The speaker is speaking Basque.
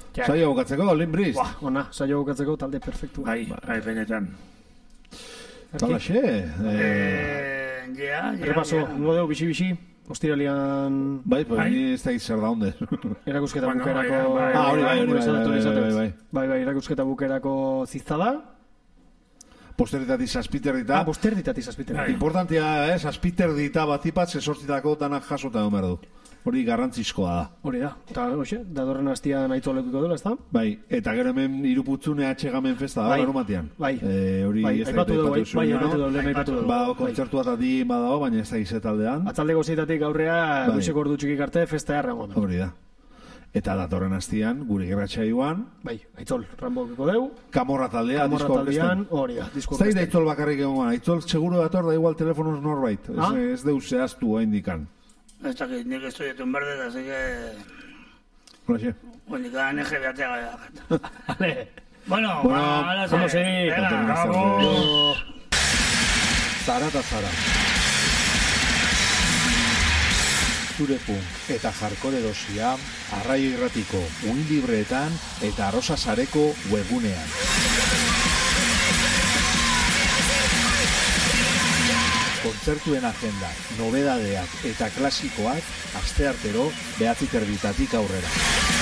Saio bukatzeko, Limbrist. Ona, saio bukatzeko talde perfektu. Bai, benetan. Talaxe. Repaso, no deu, bixi, ostiralian... Bai, ni ez da zer da onde. Erakusketa bukerako... Bai, erakusketa bukerako ziztada. Posteritati zazpiterdita. Posteritati zazpiterdita. Importantia, zazpiterdita batipat, zesostitako danak jasota egon behar du. Hori garrantzizkoa da. Hori da. Eta, datorren hastian aitzolekuko dela, ez da? Bai, eta gero hemen iruputzune atxegamen festa da, gero matian. Bai. Hori ez da aipatu dugu. Kontzertua eta di badago, baina ez da izetaldean. Atzaldeko zeitatik aurrea, goizeko ordu txikik arte, festa errango. Hori da. Eta datorren hastian, gure gerratxaioan. Bai, aitzol, Rambokiko deu. Kamorra taldea, disko orkesten. Hori da, disko orkesten. Ez da aitzol bakarrik egon, aitzol seguro dator, da igual telefonoz norbait. Ez deus zehaztu haindikan. Ez dakit, nik estoy etun berde, así que... Hola, Buenika, NG behatea gara. Vale. Bueno, vamos a ir. Zara eta zara. Zure punk eta jarkore dosia, Arraio Irratiko Uinlibreetan eta Arrosa Sareko webgunean. Kontzertuen agenda, nobedadeak eta klasikoak asteartero 9:00 aurrera.